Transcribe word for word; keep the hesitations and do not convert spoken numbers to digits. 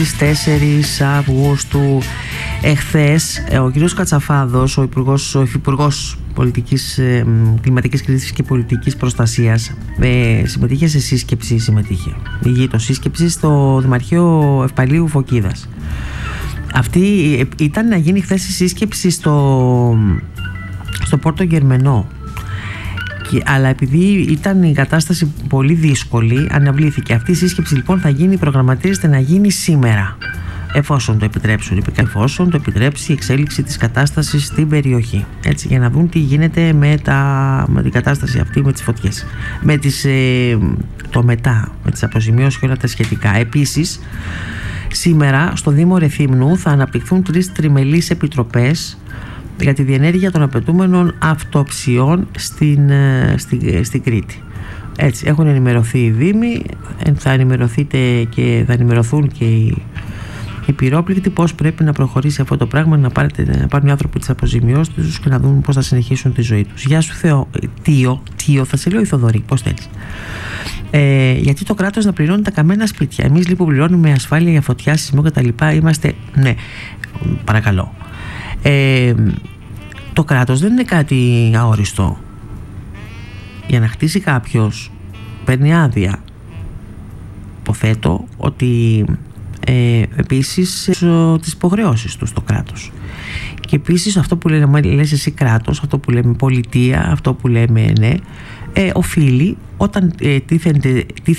στις τέσσερις Αυγούστου. Εχθές ο κ. Κατσαφάδος, ο Υπουργός, ο Υφυπουργός Πολιτικής, ε, Κλιματικής Κρίσης και Πολιτικής Προστασίας, ε, συμμετείχε σε σύσκεψη, συμμετείχε ηγείτο σύσκεψη στο Δημαρχείο Ευπαλίου Φωκίδας. Αυτή ήταν να γίνει χθες η σύσκεψη στο, στο Πόρτο Γερμενό, και, αλλά επειδή ήταν η κατάσταση πολύ δύσκολη, αναβλήθηκε. Αυτή η σύσκεψη λοιπόν θα γίνει, προγραμματίζεται να γίνει σήμερα, εφόσον το επιτρέψουν, εφόσον το επιτρέψει η εξέλιξη της κατάστασης στην περιοχή. Έτσι, για να δουν τι γίνεται με, τα, με την κατάσταση αυτή, με τις φωτιές, με τις, ε, το μετά, με τις αποζημιώσεις και όλα τα σχετικά. Επίσης, σήμερα στο Δήμο Ρεθύμνου θα αναπτυχθούν τρεις τριμελείς επιτροπές για τη διενέργεια των απαιτούμενων αυτοψιών στην, στην, στην Κρήτη. Έτσι, έχουν ενημερωθεί οι Δήμοι, θα ενημερωθείτε και θα ενημερωθούν και οι, οι πυρόπληκτοι πώς πρέπει να προχωρήσει αυτό το πράγμα, να, πάρετε, να πάρουν οι άνθρωποι τις αποζημιώσεις τους και να δουν πώς θα συνεχίσουν τη ζωή τους. Γεια σου Θεό, Τίο, Τίο, θα σε λέω η Θοδωρή, πώς θέλεις. Ε, γιατί το κράτος να πληρώνει τα καμένα σπίτια. Εμείς λοιπόν πληρώνουμε ασφάλεια για φωτιά, σεισμό κτλ. Είμαστε, ναι, παρακαλώ. Ε, το κράτος δεν είναι κάτι αόριστο. Για να χτίσει κάποιος παίρνει άδεια. Υποθέτω ότι ε, επίσης τις υποχρεώσεις του στο κράτος. Και επίσης αυτό που λέμε, λες εσύ κράτος, αυτό που λέμε πολιτεία, αυτό που λέμε ναι, ε, οφείλει όταν ε, τίθενται, τίθενται